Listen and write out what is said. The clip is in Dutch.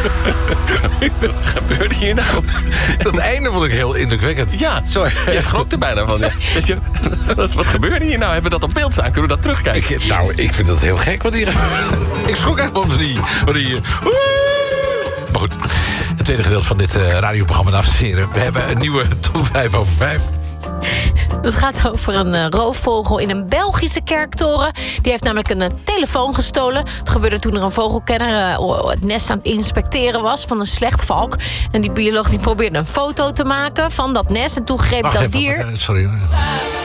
Wat gebeurde hier nou? Dat einde vond ik heel indrukwekkend. Ja, Sorry. Je schrok er bijna van. Ja. Weet je, wat gebeurde hier nou? Hebben we dat op beeld staan? Kunnen we dat terugkijken? Ik vind dat heel gek wat hier... Ik schrok echt van die... Maar goed, het tweede gedeelte van dit radioprogramma, dames en heren. We hebben een nieuwe top 5 over 5. Het gaat over een roofvogel in een Belgische kerktoren. Die heeft namelijk een telefoon gestolen. Het gebeurde toen er een vogelkenner het nest aan het inspecteren was van een slechtvalk. En die bioloog die probeerde een foto te maken van dat nest. En toen greep dat dier... Sorry hoor.